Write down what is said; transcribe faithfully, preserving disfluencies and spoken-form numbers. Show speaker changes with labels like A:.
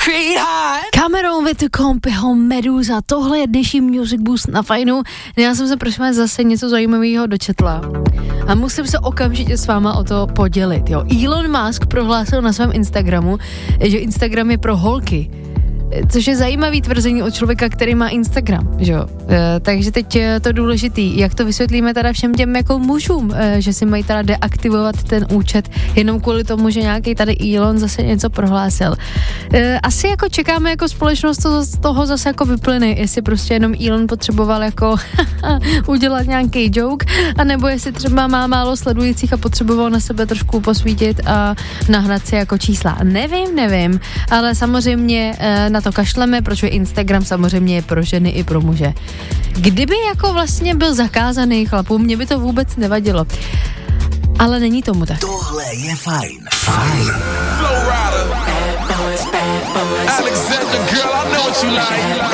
A: Kamerou with Kompyho Meduza, tohle je dnešní Music Boost na Fajnu. Já jsem se prosím vás zase něco zajímavého dočetla a musím se okamžitě s váma o to podělit. Jo. Elon Musk prohlásil na svém Instagramu, že Instagram je pro holky. Což je zajímavý tvrzení od člověka, který má Instagram, že jo. E, takže teď je to důležitý, jak to vysvětlíme teda všem těm jako mužům, e, že si mají teda deaktivovat ten účet jenom kvůli tomu, že nějaký tady Elon zase něco prohlásil. E, asi jako čekáme jako společnost, co z toho zase jako vyplyne, jestli prostě jenom Elon potřeboval jako udělat nějaký joke, anebo jestli třeba má málo sledujících a potřeboval na sebe trošku posvítit a nahnat si jako čísla. Nevím, nevím, ale samozřejmě e, na to kašleme, protože Instagram samozřejmě je pro ženy i pro muže. Kdyby jako vlastně byl zakázaný chlapům, mě by to vůbec nevadilo. Ale není tomu tak.
B: Tohle je fajn. Fajn. Alexander, girl, I know what you like.